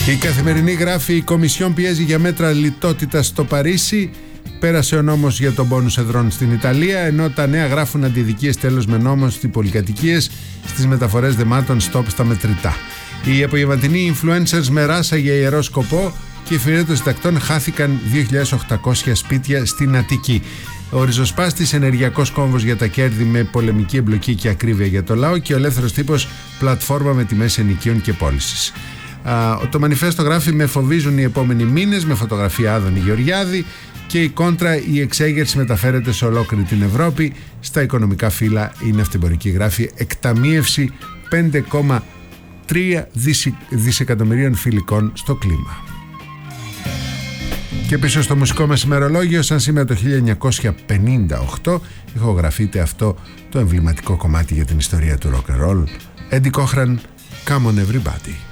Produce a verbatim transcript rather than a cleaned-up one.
Η Καθημερινή γράφει: η Κομισιόν πιέζει για μέτρα λιτότητας στο Παρίσι. Πέρασε ο νόμος για τον μπόνους εδρών στην Ιταλία, ενώ τα νέα γράφουν αντιδικίες τέλος με νόμο στις πολυκατοικίες, στις μεταφορές δεμάτων stop στα μετρητά. Οι απογευματινοί influencers με ράσα για ιερό σκοπό και η εφημερίδα των συντακτών χάθηκαν δύο χιλιάδες οκτακόσια σπίτια στην Αττική. Ο ριζοσπάστης ενεργειακός κόμβος για τα κέρδη με πολεμική εμπλοκή και ακρίβεια για το λαό και ο ελεύθερος τύπος πλατφόρμα με τιμές ενοικίων και πώλησης. Το μανιφέστο γράφει: με φοβίζουν οι επόμενοι μήνες, με φωτογραφία Άδωνη Γεωργιάδη, και η κόντρα: η εξέγερση μεταφέρεται σε ολόκληρη την Ευρώπη. Στα οικονομικά φύλλα η ναυτεμπορική γράφει: εκταμείευση πέντε κόμμα τρία δισεκατομμυρίων φιλικών στο κλίμα. Και πίσω στο μουσικό μας ημερολόγιο, σαν σήμερα το χίλια εννιακόσια πενήντα οκτώ, ηχογραφείται αυτό το εμβληματικό κομμάτι για την ιστορία του rock and roll. Eddie Cochran, Come on everybody.